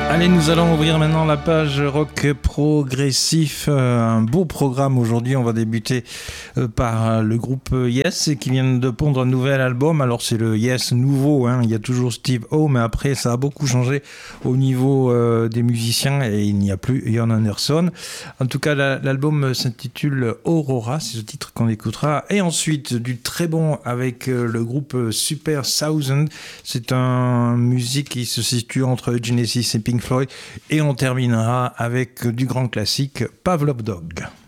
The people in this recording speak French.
Allez, nous allons ouvrir maintenant la page rock progressif. Un beau programme aujourd'hui. On va débuter par le groupe Yes qui vient de pondre un nouvel album. Alors c'est le Yes nouveau, hein. Il y a toujours Steve O, mais après ça a beaucoup changé au niveau des musiciens et il n'y a plus Ian Anderson. En tout cas, l'album s'intitule Aurora, c'est ce titre qu'on écoutera. Et ensuite du très bon avec le groupe Super Thousand. C'est une musique qui se situe entre Genesis et Pink Floyd, et on terminera avec du grand classique Pavlov Dog.